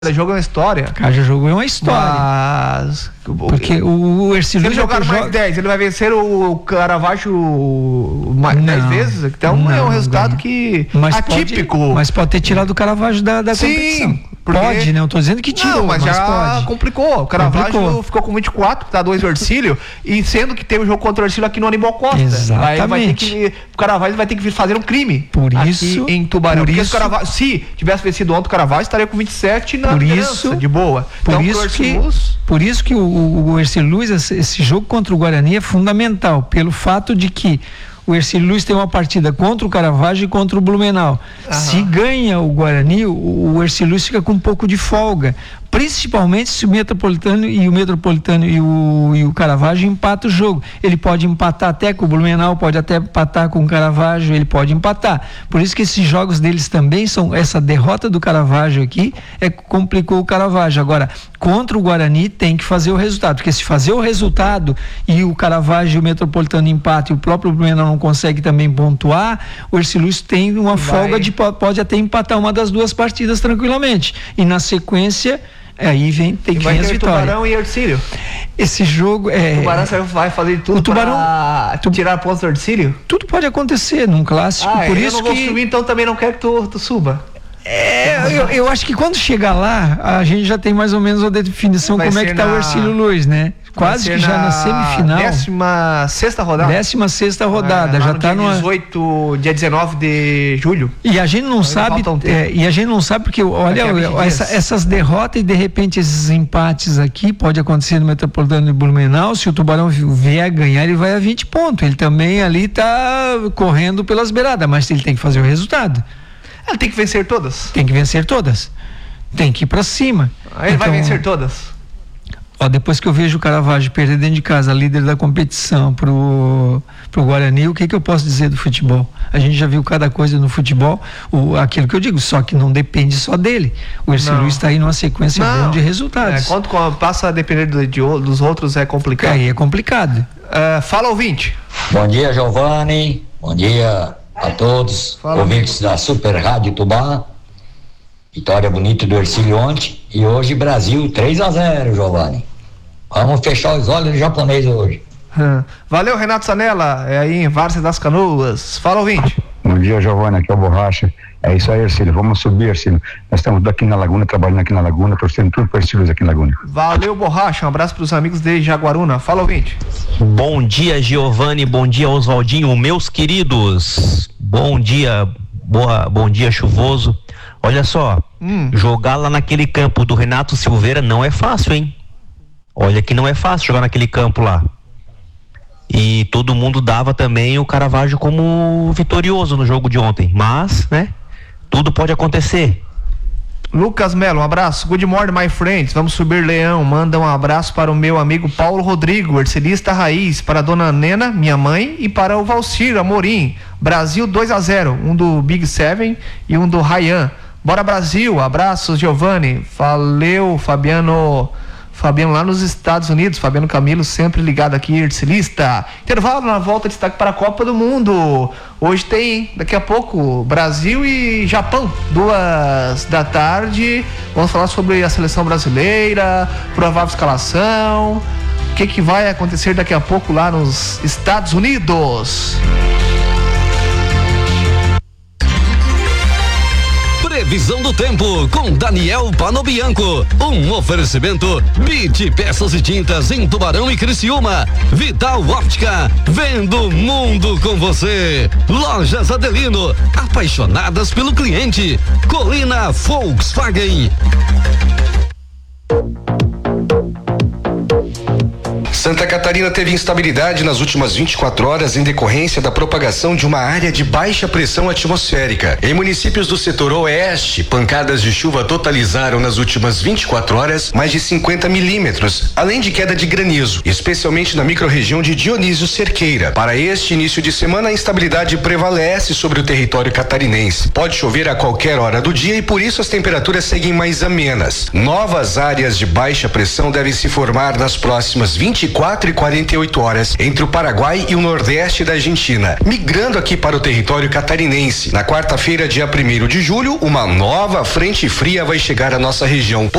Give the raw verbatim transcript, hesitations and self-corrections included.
Cada jogo é uma história. Cada jogo é uma história. Mas... Porque o, o Ercílio... Se ele jogar mais joga... dez, ele vai vencer o Caravaggio mais dez vezes? Então não, é um resultado ganha. que... Mas atípico. Pode, mas pode ter tirado o Caravaggio da, da Sim, competição. Porque... Pode, né? Eu tô dizendo que tirou, não, mas, mas já pode. complicou. O Caravaggio complicou. ficou com vinte e quatro, tá dois o Ercílio, e sendo que teve o jogo contra o Ercílio aqui no Aníbal Costa. Exatamente. Aí vai ter que, o Caravaggio vai ter que fazer um crime. Por isso, aqui em Tubarão. Por Porque isso, Caravaggio, se tivesse vencido ontem o Caravaggio, estaria com vinte e sete na por liderança, isso, de boa. Por então, isso que, Luz... por isso que o, o, o Ercílio Luz, esse, esse jogo contra o Guarani é fundamental, pelo fato de que o Ercílio Luz tem uma partida contra o Caravaggio e contra o Blumenau. Aham. Se ganha o Guarani, o, o Ercílio Luz fica com um pouco de folga. Principalmente se o Metropolitano e o Metropolitano e o, e o Caravaggio empatam o jogo. Ele pode empatar até com o Blumenau, pode até empatar com o Caravaggio, ele pode empatar. Por isso que esses jogos deles também são, essa derrota do Caravaggio aqui é complicou o Caravaggio. Agora, contra o Guarani tem que fazer o resultado, porque se fazer o resultado e o Caravaggio e o Metropolitano empatam e o próprio Blumenau não consegue também pontuar, o Ercílio Luz tem uma Vai. folga de pode até empatar uma das duas partidas tranquilamente. E na sequência aí vem, tem que vir as vitórias. Tubarão e Ercílio. Esse jogo é... O Tubarão vai fazer tudo o tubarão, pra tu, tirar pontos do Ercílio? Tudo pode acontecer num clássico, ah, por eu isso não vou que... subir, então também não quero que tu, tu suba. É, eu, eu acho que quando chegar lá, a gente já tem mais ou menos a definição vai como é que tá na... o Ercílio Luz, né? Quase que já na, na semifinal. Décima sexta rodada. Décima sexta rodada. É, já no tá dia numa... dezoito, dia dezenove de julho. E a gente não Ainda sabe, um é, e a gente não sabe porque, olha, essa, essas derrotas e de repente esses empates aqui, pode acontecer no Metropolitano de Blumenau, se o Tubarão vier ganhar, ele vai a vinte pontos. Ele também ali tá correndo pelas beiradas, mas ele tem que fazer o resultado. Ele tem que vencer todas. Tem que vencer todas. Tem que ir pra cima. Aí ele então, vai vencer todas. Ó, depois que eu vejo o Caravaggio perder dentro de casa, líder da competição, pro, pro Guarani, o que que eu posso dizer do futebol? A gente já viu cada coisa no futebol, o, aquilo que eu digo, só que não depende só dele. O Ercílio Luz está aí numa sequência não. boa de resultados. É, quando, quando passa a depender do, de, dos outros é complicado. Aí é complicado. Uh, fala, ouvinte. Bom dia, Giovanni. Bom dia a todos, Fala, ouvintes amigo. da Super Rádio Tubá. Vitória bonita do Ercílio ontem e hoje Brasil três a zero, Giovanni. Vamos fechar os olhos do japonês hoje. Hum. Valeu, Renato Sanella, é aí em Várzea das Canoas. Fala, ouvinte. Bom dia, Giovanni, aqui é o Borracha. É isso aí, Ercílio, vamos subir, Ercílio. Nós estamos aqui na Laguna, trabalhando aqui na Laguna, torcendo tudo para o Ercílio aqui na Laguna. Valeu, Borracha, um abraço para os amigos de Jaguaruna. Fala, ouvinte. Bom dia, Giovanni, bom dia, Oswaldinho, meus queridos. Bom dia, boa, bom dia, chuvoso. Olha só, hum. jogar lá naquele campo do Renato Silveira não é fácil, hein? Olha que não é fácil jogar naquele campo lá. E todo mundo dava também o Caravaggio como vitorioso no jogo de ontem. Mas, né? Tudo pode acontecer. Lucas Melo, um abraço. Good morning, my friends. Vamos subir, Leão. Manda um abraço para o meu amigo Paulo Rodrigo, ercilista raiz, para a dona Nena, minha mãe, e para o Valcir Amorim. Brasil dois a zero. Um do Big Seven e um do Ryan. Bora, Brasil. Abraços, Giovanni. Valeu, Fabiano. Fabiano lá nos Estados Unidos, Fabiano Camilo sempre ligado aqui, Ercilista. Intervalo, na volta, destaque para a Copa do Mundo. Hoje tem, daqui a pouco, Brasil e Japão, duas da tarde. Vamos falar sobre a seleção brasileira, provável escalação, o que que vai acontecer daqui a pouco lá nos Estados Unidos. Previsão do tempo com Daniel Panobianco. Um oferecimento Bit Peças e Tintas em Tubarão e Criciúma. Vital Óptica, vendo o mundo com você. Lojas Adelino, apaixonadas pelo cliente. Colina Volkswagen. Santa Catarina teve instabilidade nas últimas vinte e quatro horas em decorrência da propagação de uma área de baixa pressão atmosférica. Em municípios do setor oeste, pancadas de chuva totalizaram nas últimas vinte e quatro horas mais de cinquenta milímetros, além de queda de granizo, especialmente na microrregião de Dionísio Cerqueira. Para este início de semana, a instabilidade prevalece sobre o território catarinense. Pode chover a qualquer hora do dia e por isso as temperaturas seguem mais amenas. Novas áreas de baixa pressão devem se formar nas próximas vinte e quatro quatro e quarenta e oito horas entre o Paraguai e o Nordeste da Argentina. Migrando aqui para o território catarinense. Na quarta-feira, dia primeiro de julho, uma nova frente fria vai chegar à nossa região.